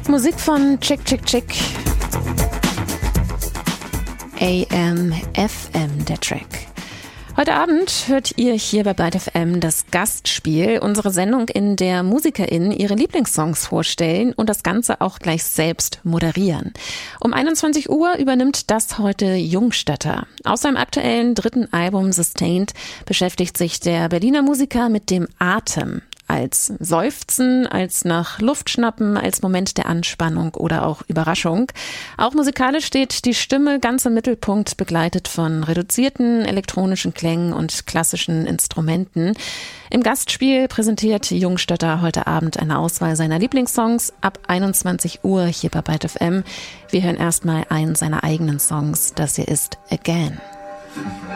Musik von Chick Chick Chick. AM, FM, der Track. Heute Abend hört ihr hier bei Byte FM das Gastspiel, unsere Sendung, in der MusikerInnen ihre Lieblingssongs vorstellen und das Ganze auch gleich selbst moderieren. Um 21 Uhr übernimmt das heute Jungstädter. Aus seinem aktuellen 3. Album Sustained beschäftigt sich der Berliner Musiker mit dem Atem. Als Seufzen, als nach Luft schnappen, als Moment der Anspannung oder auch Überraschung. Auch musikalisch steht die Stimme ganz im Mittelpunkt, begleitet von reduzierten elektronischen Klängen und klassischen Instrumenten. Im Gastspiel präsentiert Jungstädter heute Abend eine Auswahl seiner Lieblingssongs ab 21 Uhr hier bei Byte FM. Wir hören erstmal einen seiner eigenen Songs. Das hier ist Again.